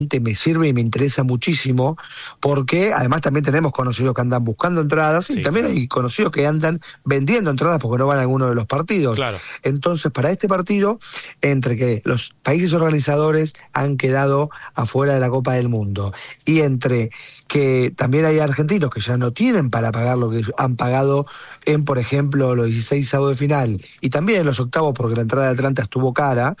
me sirve y me interesa muchísimo, porque además también tenemos conocidos que andan buscando entradas, y también hay conocidos que andan vendiendo entradas porque no van a alguno de los partidos. Claro. Entonces, para este partido, entre que los países organizadores han quedado afuera de la Copa del Mundo, y entre que también hay argentinos que ya no tienen para pagar lo que han pagado en, por ejemplo, los 16 avos de final, y también en los octavos, porque la entrada de Atlanta estuvo cara,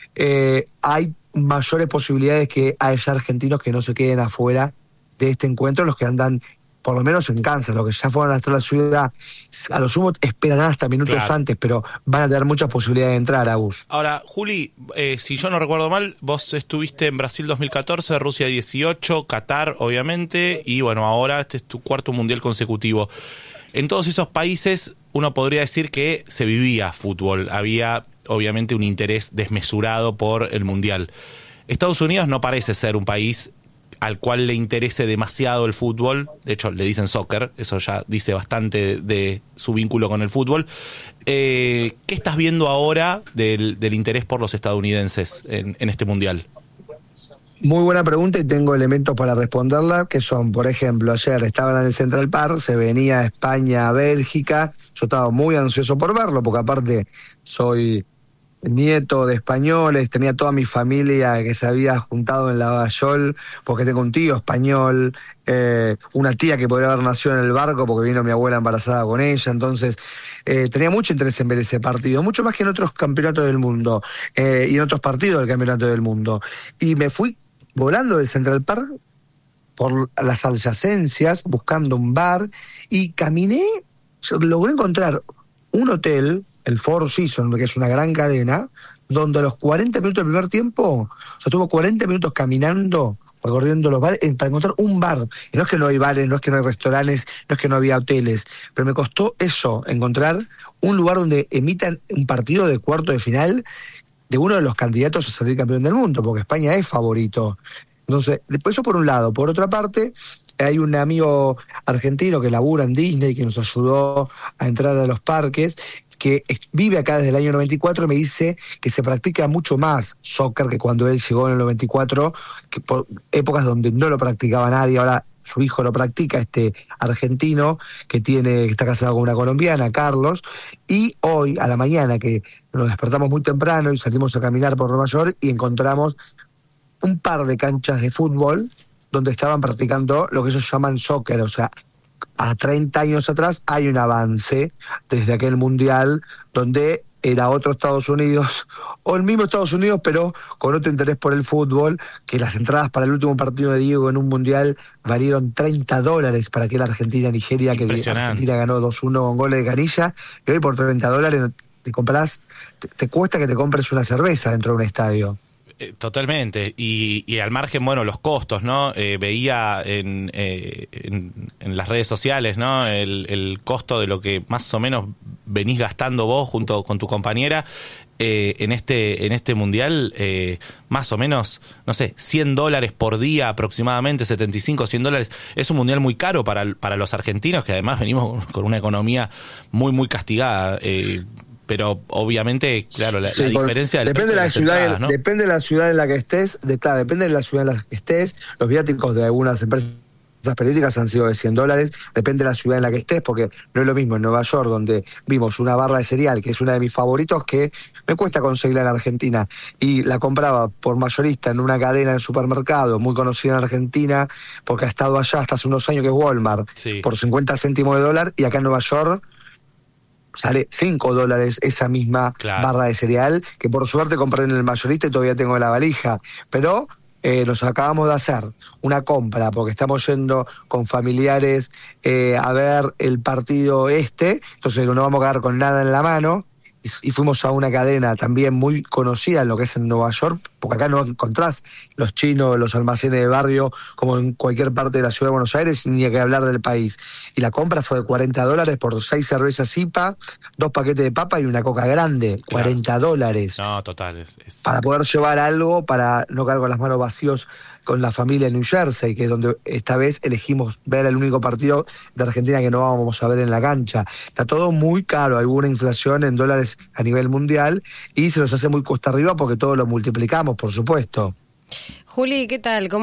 hay mayores posibilidades que haya argentinos que no se queden afuera de este encuentro, los que andan por lo menos en Kansas, los que ya fueron hasta la ciudad, a lo sumo esperarán hasta minutos antes, pero van a tener muchas posibilidades de entrar, Agus. Ahora, Juli, si yo no recuerdo mal, vos estuviste en Brasil 2014, Rusia 18, Qatar, obviamente, y bueno, ahora este es tu cuarto mundial consecutivo. En todos esos países uno podría decir que se vivía fútbol, había obviamente un interés desmesurado por el mundial. Estados Unidos no parece ser un país al cual le interese demasiado el fútbol, de hecho le dicen soccer, eso ya dice bastante de su vínculo con el fútbol. ¿Qué estás viendo ahora del interés por los estadounidenses en este mundial? Muy buena pregunta y tengo elementos para responderla, que son, por ejemplo, ayer estaban en el Central Park, se venía España a Bélgica, yo estaba muy ansioso por verlo, porque aparte soy nieto de españoles, tenía toda mi familia que se había juntado en Lavallol, porque tengo un tío español, una tía que podría haber nacido en el barco porque vino mi abuela embarazada con ella, entonces tenía mucho interés en ver ese partido, mucho más que en otros campeonatos del mundo, y en otros partidos del campeonato del mundo, y me fui volando del Central Park por las adyacencias, buscando un bar, y caminé, logré encontrar un hotel, el Four Seasons, que es una gran cadena, donde a los 40 minutos del primer tiempo, o sea, estuvo 40 minutos caminando, recorriendo los bares, para encontrar un bar. Y no es que no hay bares, no es que no hay restaurantes, no es que no había hoteles, pero me costó eso, encontrar un lugar donde emitan un partido de cuarto de final de uno de los candidatos a salir campeón del mundo, porque España es favorito. Entonces, después eso por un lado. Por otra parte, hay un amigo argentino que labura en Disney, que nos ayudó a entrar a los parques, que vive acá desde el año 94, me dice que se practica mucho más soccer que cuando él llegó en el 94, que por épocas donde no lo practicaba nadie, ahora su hijo lo practica, este argentino que está casado con una colombiana, Carlos, y hoy a la mañana que nos despertamos muy temprano y salimos a caminar por Nueva York y encontramos un par de canchas de fútbol donde estaban practicando lo que ellos llaman soccer, o sea, a 30 años atrás hay un avance desde aquel mundial donde era otro Estados Unidos, o el mismo Estados Unidos, pero con otro interés por el fútbol, que las entradas para el último partido de Diego en un mundial valieron $30 para aquel Argentina-Nigeria, que Argentina ganó 2-1 con goles de Canilla, y hoy por $30 te comprás, te cuesta que te compres una cerveza dentro de un estadio. Totalmente, y al margen, bueno, los costos, ¿no? Veía en las redes sociales, ¿no? El costo de lo que más o menos venís gastando vos junto con tu compañera en este mundial, más o menos, no sé, $100 por día aproximadamente, 75, $100. Es un mundial muy caro para los argentinos, que además venimos con una economía muy, muy castigada. Pero obviamente, claro, la diferencia del depende precio de las entradas, ¿no? Depende de la ciudad en la que estés, depende de la ciudad en la que estés. Los viáticos de algunas empresas periódicas han sido de $100, depende de la ciudad en la que estés, porque no es lo mismo en Nueva York, donde vimos una barra de cereal, que es una de mis favoritos, que me cuesta conseguirla en Argentina, y la compraba por mayorista en una cadena de supermercado muy conocida en Argentina, porque ha estado allá hasta hace unos años, que es Walmart, por 50 céntimos de dólar, y acá en Nueva York sale $5 esa misma barra de cereal, que por suerte compré en el mayorista y todavía tengo en la valija, pero nos acabamos de hacer una compra porque estamos yendo con familiares a ver el partido entonces no vamos a quedar con nada en la mano, y fuimos a una cadena también muy conocida en lo que es en Nueva York, porque acá no encontrás los chinos, los almacenes de barrio como en cualquier parte de la ciudad de Buenos Aires, ni que hablar del país. Y la compra fue de $40 por 6 cervezas IPA, 2 paquetes de papa y una coca grande. Claro. $40. No, total. Para poder llevar algo, para no quedar con las manos vacíos con la familia en New Jersey, que es donde esta vez elegimos ver el único partido de Argentina que no vamos a ver en la cancha. Está todo muy caro, hay una inflación en dólares a nivel mundial y se nos hace muy cuesta arriba porque todo lo multiplicamos, por supuesto. Juli, ¿qué tal? ¿Cómo